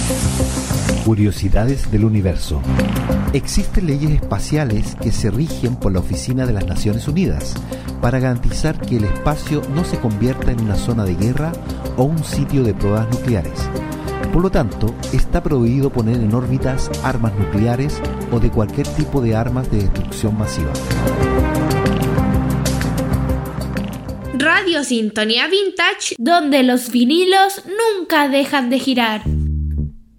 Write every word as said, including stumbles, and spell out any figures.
Curiosidades del universo. Existen leyes espaciales que se rigen por la Oficina de las Naciones Unidas para garantizar que el espacio no se convierta en una zona de guerra o un sitio de pruebas nucleares. Por lo tanto, está prohibido poner en órbitas armas nucleares o de cualquier tipo de armas de destrucción masiva. Radio Sintonía Vintage, donde los vinilos nunca dejan de girar.